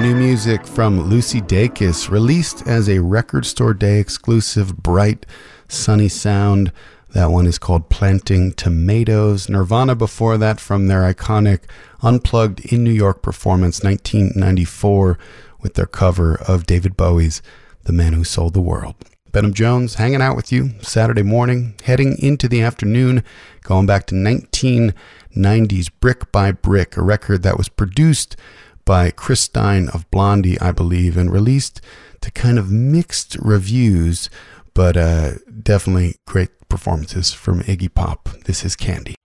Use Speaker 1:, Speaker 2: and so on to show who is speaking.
Speaker 1: New music from Lucy Dacus, released as a Record Store Day exclusive, bright, sunny sound. That one is called Planting Tomatoes. Nirvana before that from their iconic Unplugged in New York performance, 1994, with their cover of David Bowie's The Man Who Sold the World. Benham Jones hanging out with you Saturday morning, heading into the afternoon, going back to 1990's Brick by Brick, a record that was produced by Chris Stein of Blondie, I believe, and released to kind of mixed reviews, but definitely great performances from Iggy Pop. This is Candy.